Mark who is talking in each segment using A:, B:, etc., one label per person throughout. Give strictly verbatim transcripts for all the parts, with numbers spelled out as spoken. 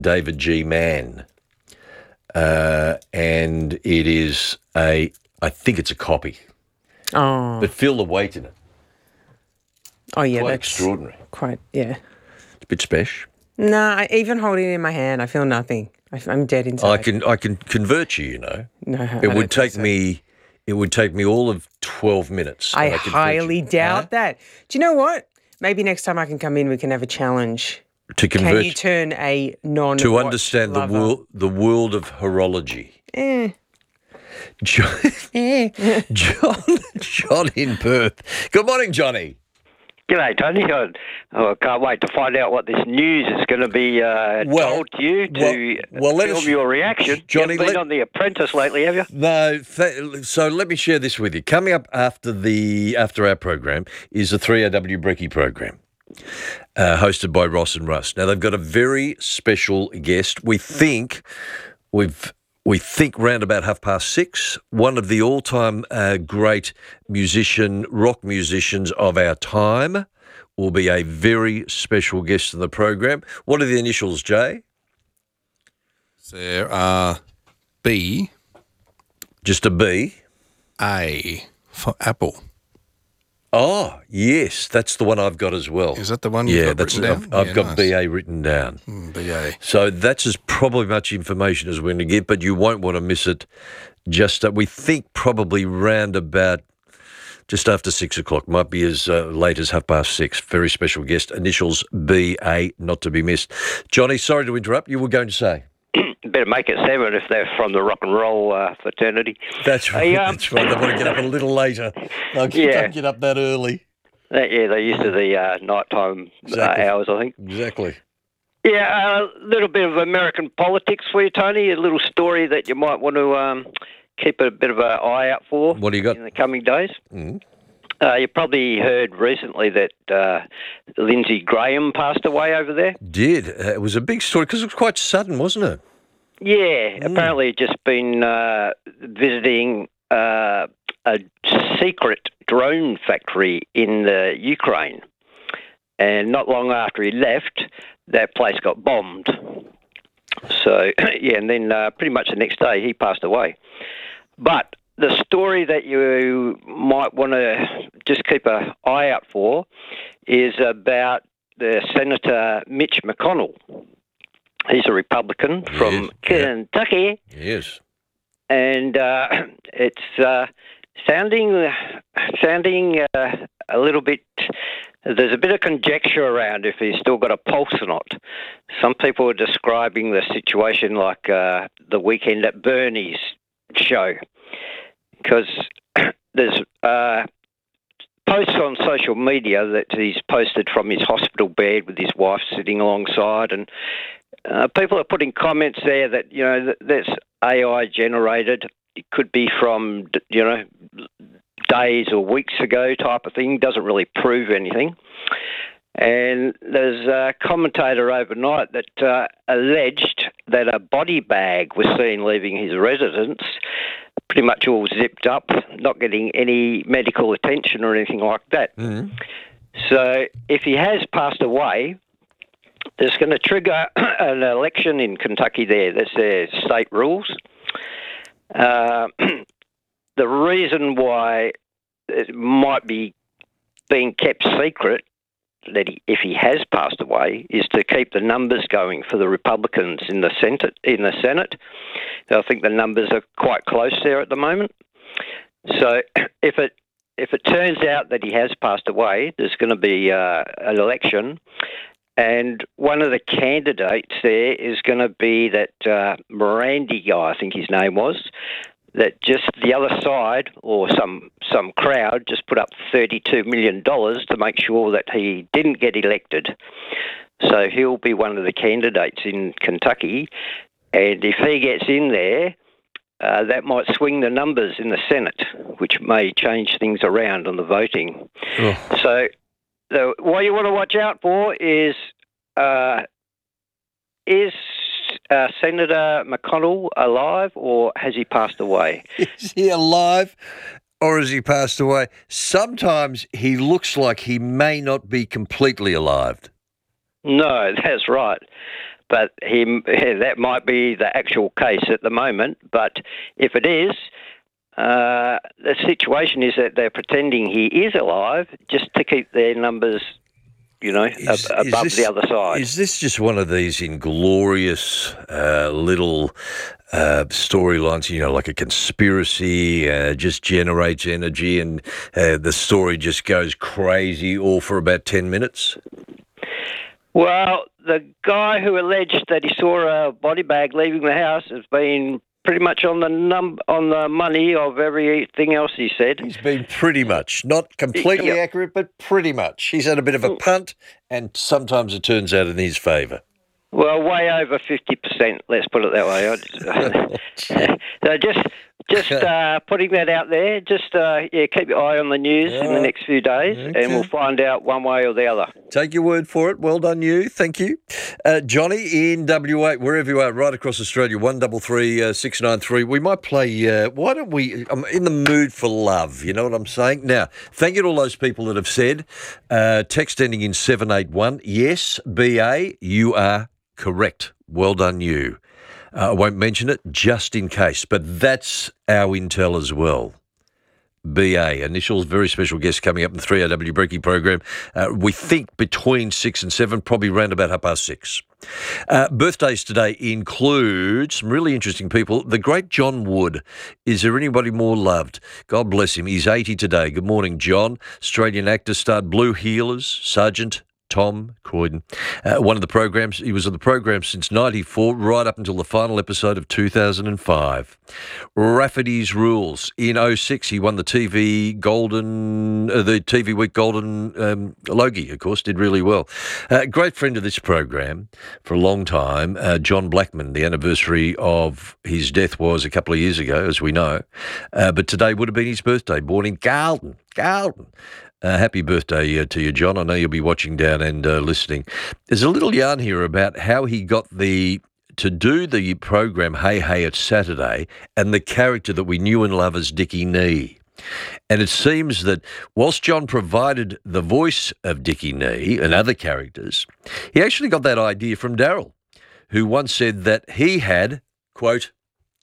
A: David G. Mann. Uh, and it is a, I think it's a copy.
B: Oh.
A: But feel the weight in it.
B: Oh, yeah.
A: Quite
B: that's
A: extraordinary.
B: Quite, yeah.
A: It's a bit special.
B: Nah, even holding it in my hand, I feel nothing. I, I'm dead inside.
A: I can I can convert you, you know.
B: No, I
A: It
B: don't
A: would
B: think
A: take
B: so.
A: me it would take me all of twelve minutes.
B: I
A: and convert
B: highly
A: you.
B: doubt
A: Huh?
B: that. Do you know what? Maybe next time I can come in, we can have a challenge.
A: To convert
B: Can you turn a non
A: to understand the
B: lover?
A: world the world of horology.
B: Eh.
A: John, John, John in Perth. Good morning, Johnny.
C: G'day, Tony. I, oh, I can't wait to find out what this news is going to be uh,
A: Well,
C: told to you to
A: well, well, let
C: film
A: us-
C: your reaction.
A: Johnny,
C: you haven't been
A: let-
C: on The Apprentice lately, have you?
A: No, th- so let me share this with you. Coming up after the after our program is the three R W Brekkie program, uh, hosted by Ross and Russ. Now they've got a very special guest. We think we've we think round about half past six. One of the all-time uh, great musician, rock musicians of our time, will be a very special guest in the program. What are the initials, Jay?
D: There are B,
A: Just a B.
D: A for Apple.
A: Oh, yes, that's the one I've got as well.
D: Is that the one you've
A: Yeah,
D: got
A: that's
D: written
A: I've,
D: down?
A: I've
D: Yeah,
A: got
D: nice.
A: B A written down.
D: Mm, B A.
A: So that's as probably much information as we're going to get, but you won't want to miss it. Just uh, we think probably round about just after six o'clock, might be as uh, late as half past six. Very special guest, initials B A, not to be missed. Johnny, sorry to interrupt. You were going to say.
C: Better make it seven if they're from the rock and roll uh, fraternity.
A: That's right.
C: Hey, um,
A: That's right. They want to get up a little later. They
C: Yeah.
A: don't get up that early.
C: Uh, yeah, they're used to the uh, nighttime
A: Exactly.
C: uh, hours, I think.
A: Exactly.
C: Yeah, a little bit of American politics for you, Tony. A little story that you might want to um, keep a bit of an eye out for.
A: What do you got?
C: In the coming days?
A: Mm.
C: Uh, you probably heard recently that uh, Lindsey Graham passed away over there.
A: Did. Uh, it was a big story because it was quite sudden, wasn't it?
C: Yeah, apparently he'd just been uh, visiting uh, a secret drone factory in the Ukraine. And not long after he left, that place got bombed. So, yeah, and then uh, pretty much the next day he passed away. But the story that you might want to just keep an eye out for is about the Senator Mitch McConnell. He's a Republican from
A: Yes, yeah.
C: Kentucky,
A: Yes.
C: and uh, it's uh, sounding sounding uh, a little bit. There's a bit of conjecture around if he's still got a pulse or not. Some people are describing the situation like uh, the Weekend at Bernie's show, because there's uh, posts on social media that he's posted from his hospital bed with his wife sitting alongside, and uh, people are putting comments there that, you know, that that's A I generated. It could be from, you know, days or weeks ago type of thing. Doesn't really prove anything. And there's a commentator overnight that uh, alleged that a body bag was seen leaving his residence, pretty much all zipped up, not getting any medical attention or anything like that.
A: Mm.
C: So if he has passed away, it's going to trigger an election in Kentucky there. That's their state rules. Uh, the reason why it might be being kept secret, that he, if he has passed away, is to keep the numbers going for the Republicans in the Senate. In the Senate, I think the numbers are quite close there at the moment. So if it if it turns out that he has passed away, there's going to be uh, an election. And one of the candidates there is going to be that uh, Morandi guy, I think his name was, that just the other side or some some crowd just put up thirty-two million dollars to make sure that he didn't get elected. So he'll be one of the candidates in Kentucky. And if he gets in there, uh, that might swing the numbers in the Senate, which may change things around on the voting.
A: Oh.
C: So the, what you want to watch out for is uh, is uh, Senator McConnell alive, or has he passed away?
A: Is he alive or has he passed away? Sometimes he looks like he may not be completely alive.
C: No, that's right. but he that might be the actual case at the moment. But if it is, uh, the situation is that they're pretending he is alive just to keep their numbers, you know,
A: Is-
C: ab-
A: is
C: above
A: this-
C: the other side.
A: Is this just one of these inglorious uh, little uh, storylines, you know, like a conspiracy, uh, just generates energy and uh, the story just goes crazy all for about ten minutes?
C: Well, the guy who alleged that he saw a body bag leaving the house has been pretty much on the num- on the money of everything else he said.
A: He's been pretty much, not completely
C: Yeah.
A: accurate, but pretty much. He's had a bit of a punt and sometimes it turns out in his favour.
C: Well, way over fifty percent, let's put it that way. I just- so just just uh, putting that out there, just uh, yeah, keep your eye on the news in the
A: Alright.
C: next few days
A: Okay.
C: and we'll find out one way or the other.
A: Take your word for it. Well done, you. Thank you. Uh, Johnny in W A, wherever you are, right across Australia, one double three uh, six nine three. We might play, uh, why don't we, I'm in the mood for love, you know what I'm saying? Now, thank you to all those people that have said, uh, text ending in seven eight one, yes, B A, you are correct. Well done, you. Uh, I won't mention it just in case, but that's our intel as well. B A, initials, very special guest coming up in the three A W Brekkie program. Uh, we think between six and seven, probably round about half past six. Uh, birthdays today include some really interesting people. The great John Wood. Is there anybody more loved? God bless him. He's eighty today. Good morning, John. Australian actor, starred Blue Heelers, Sergeant Tom Croydon. Uh, one of the programs, he was on the program since ninety-four, right up until the final episode of two thousand five. Rafferty's Rules. In oh six, he won the T V Golden, uh, the T V Week Golden um, Logie, of course, did really well. Uh, great friend of this program for a long time, uh, John Blackman. The anniversary of his death was a couple of years ago, as we know. Uh, but today would have been his birthday, born in Carlton. Carlton. Uh, happy birthday uh, to you, John. I know you'll be watching down and uh, listening. There's a little yarn here about how he got the to do the program Hey Hey It's Saturday and the character that we knew and love as Dickie Nee. And it seems that whilst John provided the voice of Dickie Nee and other characters, he actually got that idea from Daryl, who once said that he had, quote,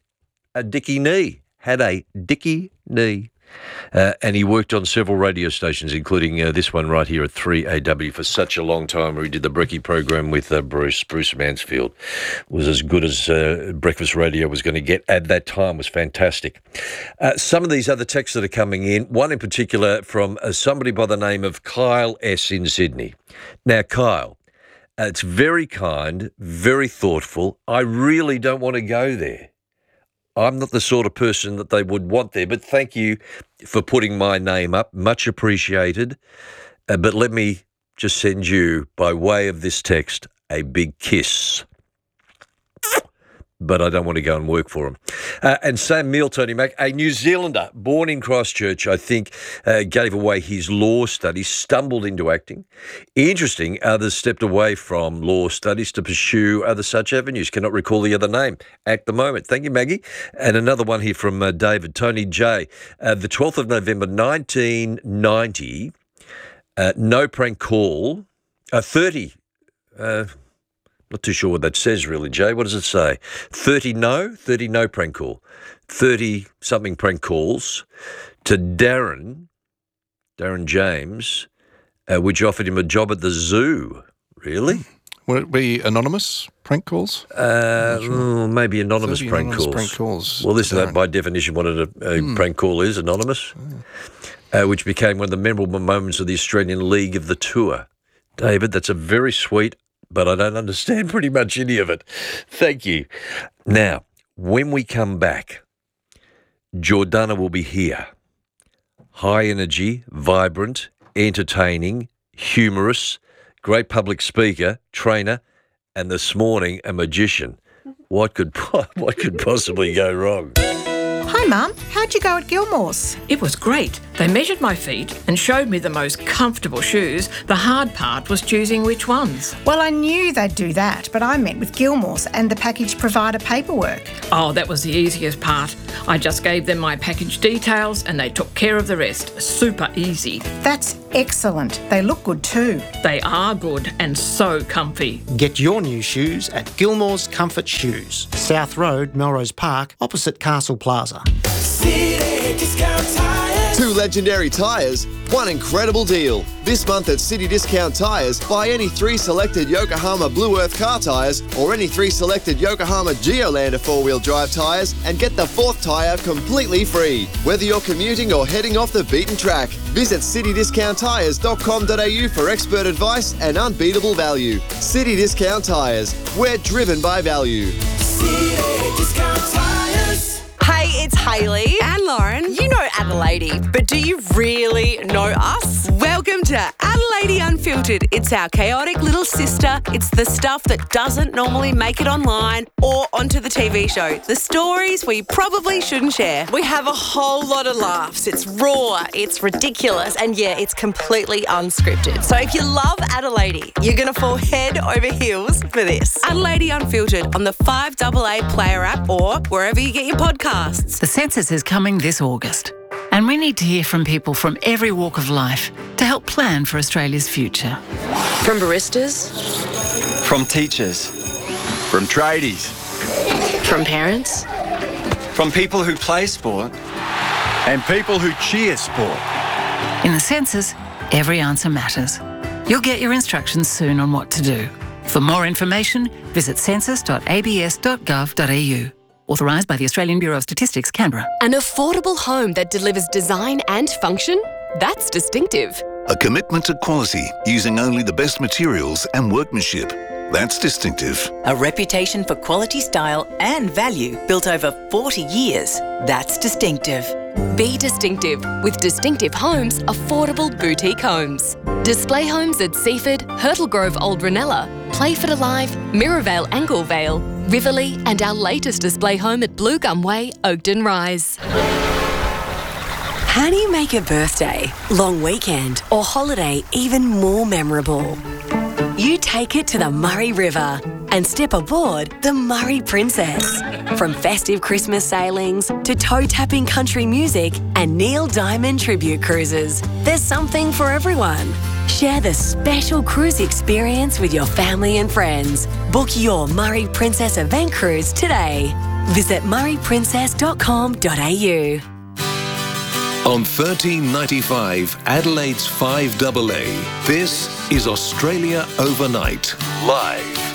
A: a Dickie Nee, had a Dickie Nee. Uh, and he worked on several radio stations, including uh, this one right here at three A W for such a long time, where he did the Brekkie program with uh, Bruce. Bruce Mansfield was as good as uh, breakfast radio was going to get at that time, was fantastic. Uh, some of these other texts that are coming in, one in particular from uh, somebody by the name of Kyle S. in Sydney. Now, Kyle, uh, it's very kind, very thoughtful. I really don't want to go there. I'm not the sort of person that they would want there, but thank you for putting my name up. Much appreciated. Uh, but let me just send you, by way of this text, a big kiss. But I don't want to go and work for him. Uh, and Sam Meal, Tony Mac, a New Zealander born in Christchurch, I think, uh, gave away his law studies, stumbled into acting. Interesting, others stepped away from law studies to pursue other such avenues. Cannot recall the other name at the moment. Thank you, Maggie. And another one here from uh, David, Tony J. Uh, the twelfth of November, nineteen ninety, uh, no prank call, uh, thirty, uh, not too sure what that says really, Jay. What does it say? thirty no, thirty no prank call. thirty-something prank calls to Darren, Darren James, uh, which offered him a job at the zoo. Really?
D: Would it be anonymous prank calls?
A: Uh, oh, maybe anonymous
D: thirty
A: prank
D: anonymous
A: calls.
D: prank calls
A: Well, this
D: to
A: is that
D: Darren.
A: by definition what a, a prank call is, anonymous, uh, which became one of the memorable moments of the Australian League of the Tour. David, that's a very sweet, but I don't understand pretty much any of it. Thank you. Now, when we come back, Jordana will be here. High energy, vibrant, entertaining, humorous, great public speaker, trainer, and this morning a magician. What could what could possibly go wrong?
E: Hi, Mum. How'd you go at Gilmore's?
F: It was great. They measured my feet and showed me the most comfortable shoes. The hard part was choosing which ones.
E: Well, I knew they'd do that, but I met with Gilmore's and the package provider paperwork.
F: Oh, that was the easiest part. I just gave them my package details and they took care of the rest. Super easy.
E: That's Excellent. They look good too.
F: They are good and so comfy.
G: Get your new shoes at Gilmore's Comfort Shoes, South Road, Melrose Park, opposite Castle Plaza.
H: City Discount Tires.
I: Two legendary tyres, one incredible deal. This month at City Discount Tyres, buy any three selected Yokohama Blue Earth car tyres or any three selected Yokohama Geolander four-wheel drive tyres and get the fourth tyre completely free. Whether you're commuting or heading off the beaten track, visit city discount tyres dot com dot a u for expert advice and unbeatable value. City Discount Tyres, we're driven by value.
H: City Discount Tires.
J: Hey, it's Hayley and Lauren. You know Adelaide, but do you really know us? Welcome to Adelaide Unfiltered. It's our chaotic little sister. It's the stuff that doesn't normally make it online or onto the T V show. The stories we probably shouldn't share. We have a whole lot of laughs. It's raw, it's ridiculous, and yeah, it's completely unscripted. So if you love Adelaide, you're going to fall head over heels for this. Adelaide Unfiltered on the five A A Player app or wherever you get your podcasts.
K: The census is coming this August, and we need to hear from people from every walk of life to help plan for Australia's future.
L: From baristas,
M: from teachers, from tradies,
L: from parents,
M: from people who play sport, and people who cheer sport.
K: In the census, every answer matters. You'll get your instructions soon on what to do. For more information, visit census dot a b s dot gov dot a u. Authorised by the Australian Bureau of Statistics, Canberra.
N: An affordable home that delivers design and function? That's distinctive.
O: A commitment to quality, using only the best materials and workmanship. That's distinctive.
P: A reputation for quality, style and value built over forty years. That's distinctive.
N: Be distinctive with Distinctive Homes Affordable Boutique Homes. Display homes at Seaford, Hurtle Grove Old Ranella, Playford Alive, Mirrorvale Anglevale, Riverlea and our latest display home at Blue Gum Way, Oakden Rise.
J: How do you make a birthday, long weekend or holiday even more memorable? You take it to the Murray River and step aboard the Murray Princess. From festive Christmas sailings to toe-tapping country music and Neil Diamond tribute cruises, there's something for everyone. Share the special cruise experience with your family and friends. Book your Murray Princess event cruise today. Visit murray princess dot com dot a u.
O: On thirteen ninety-five, Adelaide's five A A, this is Australia Overnight, live.